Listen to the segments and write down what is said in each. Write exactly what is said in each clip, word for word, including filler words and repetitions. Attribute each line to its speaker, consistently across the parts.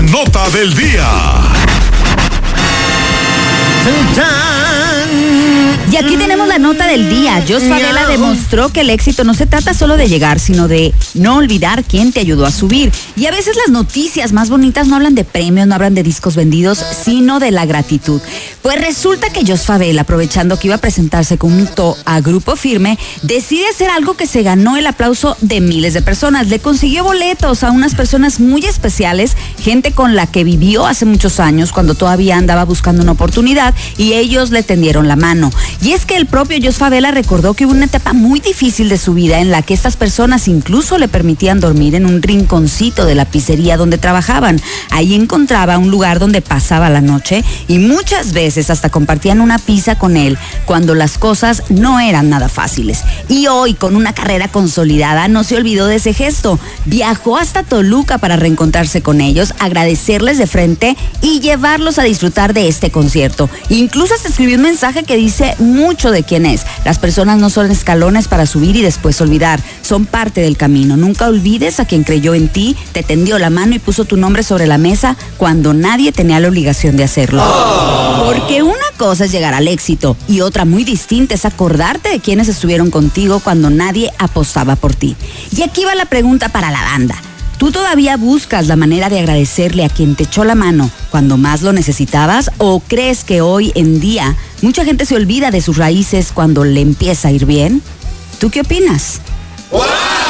Speaker 1: nota del día.
Speaker 2: Y aquí tenemos la nota del día. Jos Favela demostró que el éxito no se trata solo de llegar, sino de no olvidar quién te ayudó a subir. Y a veces las noticias más bonitas no hablan de premios, no hablan de discos vendidos, sino de la gratitud. Pues resulta que Jos Favela, aprovechando que iba a presentarse junto a Grupo Firme, decide hacer algo que se ganó el aplauso de miles de personas. Le consiguió boletos a unas personas muy especiales, gente con la que vivió hace muchos años, cuando todavía andaba buscando una oportunidad, y ellos le tendieron la mano. Y es que el propio Jos Favela recordó que hubo una etapa muy difícil de su vida en la que estas personas incluso le permitían dormir en un rinconcito de la pizzería donde trabajaban. Ahí encontraba un lugar donde pasaba la noche y muchas veces hasta compartían una pizza con él cuando las cosas no eran nada fáciles. Y hoy, con una carrera consolidada, no se olvidó de ese gesto. Viajó hasta Toluca para reencontrarse con ellos, agradecerles de frente y llevarlos a disfrutar de este concierto. Incluso se escribió un mensaje que dice mucho de quién es. Las personas no son escalones para subir y después olvidar, son parte del camino. Nunca olvides a quien creyó en ti, te tendió la mano y puso tu nombre sobre la mesa cuando nadie tenía la obligación de hacerlo. Oh. Porque una cosa es llegar al éxito y otra muy distinta es acordarte de quienes estuvieron contigo cuando nadie apostaba por ti. Y aquí va la pregunta para la banda. ¿Tú todavía buscas la manera de agradecerle a quien te echó la mano cuando más lo necesitabas? ¿O crees que hoy en día mucha gente se olvida de sus raíces cuando le empieza a ir bien? ¿Tú qué opinas?
Speaker 3: ¡Wow!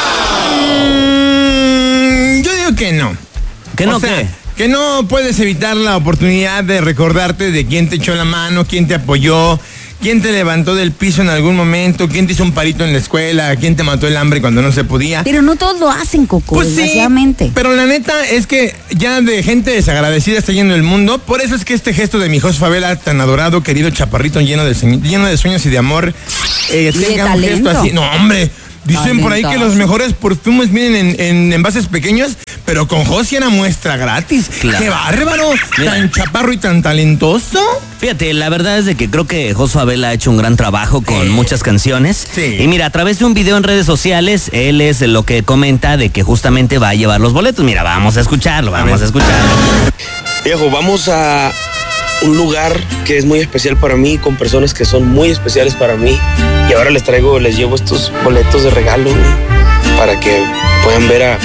Speaker 3: Mm, yo digo que no.
Speaker 4: ¿Que no
Speaker 3: o sea,
Speaker 4: qué?
Speaker 3: Que no puedes evitar la oportunidad de recordarte de quién te echó la mano, quién te apoyó, quién te levantó del piso en algún momento, quién te hizo un parito en la escuela, quién te mató el hambre cuando no se podía.
Speaker 2: Pero no todos lo hacen, Coco,
Speaker 3: pues
Speaker 2: desgraciadamente.
Speaker 3: Sí, pero la neta es que ya de gente desagradecida está yendo el mundo. Por eso es que este gesto de mi Jos Favela, tan adorado, querido chaparrito, lleno de, lleno de sueños y de amor, eh, tenga un gesto así. No, hombre. Dicen Talentazo. Por ahí que los mejores perfumes vienen en, en envases pequeños, pero con Jos era muestra gratis. Claro. ¡Qué bárbaro! Mira, tan chaparro y tan talentoso.
Speaker 4: Fíjate, la verdad es de que creo que Jos Favela ha hecho un gran trabajo con eh, muchas canciones. Sí. Y mira, a través de un video en redes sociales, él es lo que comenta de que justamente va a llevar los boletos. Mira, vamos a escucharlo, vamos a, a escucharlo.
Speaker 5: Viejo, vamos a un lugar que es muy especial para mí, con personas que son muy especiales para mí. Y ahora les traigo, les llevo estos boletos de regalo, güey, para que puedan ver a,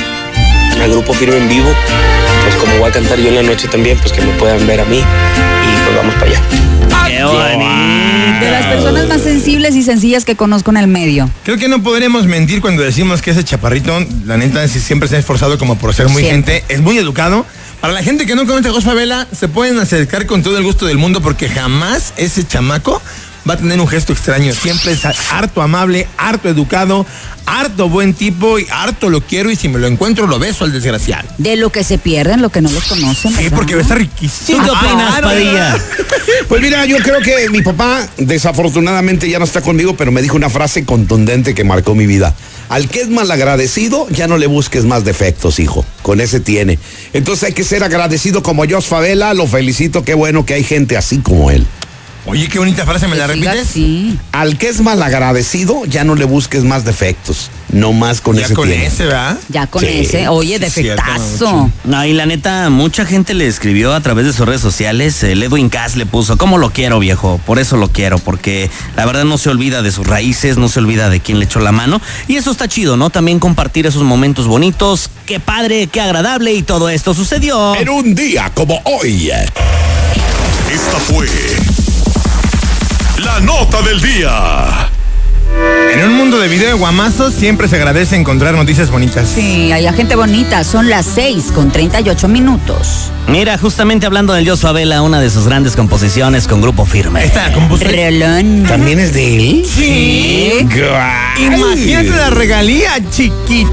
Speaker 5: a Grupo Firme en vivo. Pues como voy a cantar yo en la noche también, pues que me puedan ver a mí. Y pues vamos para allá.
Speaker 4: ¡Qué bonito!
Speaker 2: De las personas más sensibles y sencillas que conozco en el medio.
Speaker 3: Creo que no podremos mentir cuando decimos que ese chaparrito, la neta, siempre se ha esforzado como por ser muy siempre. gente, es muy educado. Para la gente que no conoce a Jos Favela, se pueden acercar con todo el gusto del mundo porque jamás ese chamaco va a tener un gesto extraño. Siempre es harto amable, harto educado, harto buen tipo y harto lo quiero y si me lo encuentro lo beso al desgraciado.
Speaker 2: De lo que se pierden, lo que no los conocen, ¿verdad?
Speaker 3: Sí, porque está riquísimo.
Speaker 4: ¿Tú qué opinas, Padilla?
Speaker 6: Pues mira, yo creo que mi papá desafortunadamente ya no está conmigo, pero me dijo una frase contundente que marcó mi vida. Al que es malagradecido, ya no le busques más defectos, hijo. Con ese tiene. Entonces hay que ser agradecido como Jos Favela. Lo felicito, qué bueno que hay gente así como él.
Speaker 3: Oye, qué bonita frase, ¿me la repites?
Speaker 2: Sí.
Speaker 6: Al que es malagradecido, ya no le busques más defectos. No más con
Speaker 3: ya
Speaker 6: ese
Speaker 3: con
Speaker 6: tiene.
Speaker 3: ese, ¿verdad?
Speaker 2: Ya con
Speaker 6: Sí.
Speaker 2: ese. Oye, defectazo.
Speaker 4: No, y la neta, mucha gente le escribió a través de sus redes sociales. El Edwin Cass le puso, ¿cómo lo quiero, viejo? Por eso lo quiero, porque la verdad no se olvida de sus raíces, no se olvida de quién le echó la mano. Y eso está chido, ¿no? También compartir esos momentos bonitos. Qué padre, qué agradable, y todo esto sucedió
Speaker 6: en un día como hoy.
Speaker 1: Esta fue la nota del día.
Speaker 3: En un mundo de video de guamazos siempre se agradece encontrar noticias bonitas.
Speaker 2: Sí, hay gente bonita. Son las seis con treinta y ocho minutos.
Speaker 4: Mira, justamente hablando del Jos Favela, una de sus grandes composiciones con Grupo Firme.
Speaker 3: Esta composición
Speaker 2: Relón.
Speaker 6: ¿También es de él?
Speaker 3: Sí.
Speaker 6: Guay.
Speaker 3: Imagínate la regalía, chiquito.